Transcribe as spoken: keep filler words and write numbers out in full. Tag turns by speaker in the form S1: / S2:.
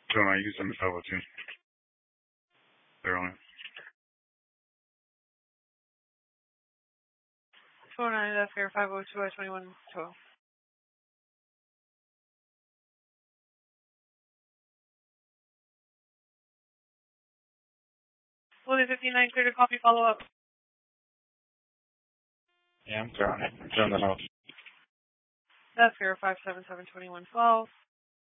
S1: So I use them Pebble too. They're on it.
S2: four nine, that's here, five oh two, I twenty-one, twelve. Fully fifty-nine, clear to copy, follow up.
S1: Yeah, I'm throwing it. I'm throwing the notes.
S2: That's here, five seven seven, twenty-one, twelve.